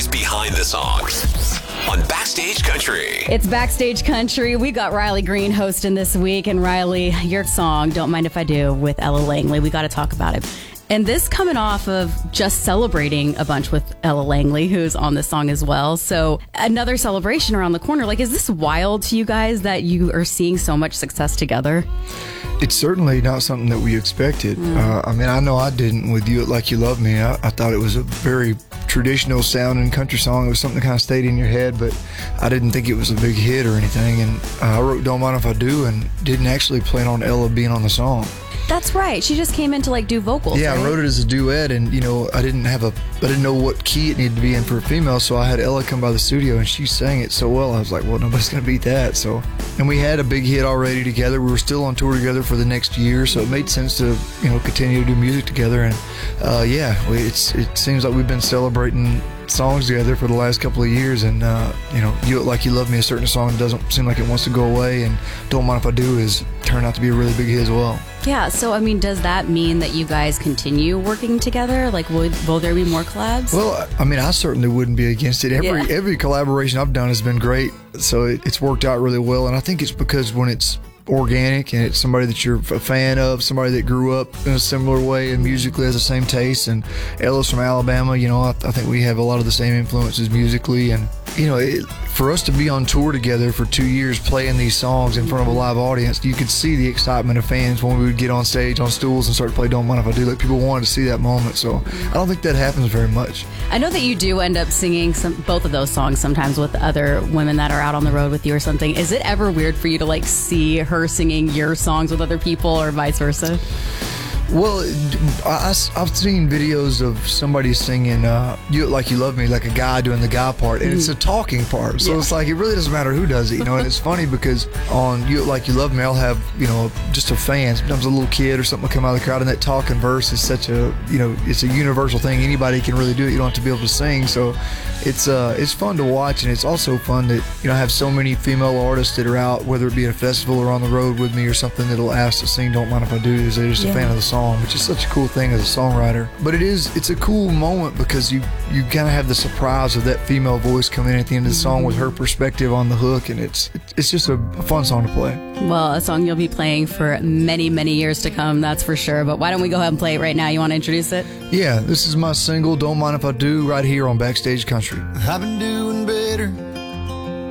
stories behind the songs on Backstage Country. It's Backstage Country. We got Riley Green hosting this week. And Riley, your song, Don't Mind If I Do, with Ella Langley. We got to talk about it. And this coming off of just celebrating a bunch with Ella Langley, who's on this song as well. So another celebration around the corner. Like, is this wild to you guys that you are seeing so much success together? It's certainly not something that we expected. I know I didn't with You Like You Love Me. I thought it was a very traditional sounding country song. It was something that kind of stayed in your head, but I didn't think it was a big hit or anything. And I wrote Don't Mind If I Do and didn't actually plan on Ella being on the song. That's right. She just came in to like do vocals. Yeah, right? I wrote it as a duet, and I didn't know what key it needed to be in for a female, so I had Ella come by the studio, and she sang it so well. I was like, well, nobody's gonna beat that. And we had a big hit already together. We were still on tour together for the next year, so it made sense to continue to do music together. And it seems like we've been celebrating songs together for the last couple of years, and You Like You Love Me, a certain song that doesn't seem like it wants to go away, and Don't Mind If I Do is turned out to be a really big hit as well. Yeah, so does that mean that you guys continue working together? Like, will there be more collabs? Well, I certainly wouldn't be against it. Every collaboration I've done has been great, so it's worked out really well, and I think it's because when it's organic and it's somebody that you're a fan of, somebody that grew up in a similar way and musically has the same taste. And Ella's from Alabama, I think we have a lot of the same influences musically, and for us to be on tour together for 2 years playing these songs in front of a live audience, you could see the excitement of fans when we would get on stage on stools and start to play Don't Mind If I Do. Like, people wanted to see that moment, so I don't think that happens very much. I know that you do end up singing both of those songs sometimes with other women that are out on the road with you or something. Is it ever weird for you to see her singing your songs with other people or vice versa? Well, I've seen videos of somebody singing You Like You Love Me, like a guy doing the guy part, and it's a talking part. So it's like, it really doesn't matter who does it, And it's funny because on You Like You Love Me, I'll have, just a fan, sometimes a little kid or something will come out of the crowd, and that talking verse is such a, it's a universal thing. Anybody can really do it. You don't have to be able to sing. So it's fun to watch, and it's also fun that, I have so many female artists that are out, whether it be at a festival or on the road with me or something, that'll ask to sing Don't Mind If I Do, because they're just a fan of the song, which is such a cool thing as a songwriter. But it's a cool moment because you kind of have the surprise of that female voice coming in at the end of the song with her perspective on the hook, and it's just a fun song to play. Well, a song you'll be playing for many, many years to come, that's for sure. But why don't we go ahead and play it right now? You want to introduce it? Yeah, this is my single, Don't Mind If I Do, right here on Backstage Country. I've been doing